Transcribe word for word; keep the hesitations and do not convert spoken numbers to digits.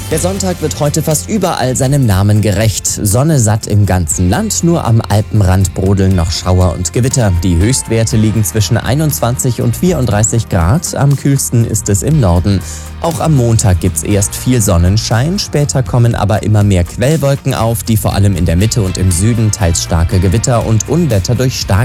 Der Sonntag wird heute fast überall seinem Namen gerecht. Sonne satt im ganzen Land, nur am Alpenrand brodeln noch Schauer und Gewitter. Die Höchstwerte liegen zwischen einundzwanzig und vierunddreißig Grad, am kühlsten ist es im Norden. Auch am Montag gibt's erst viel Sonnenschein, später kommen aber immer mehr Quellwolken auf, die vor allem in der Mitte und im Süden teils starke Gewitter und Unwetter durch starke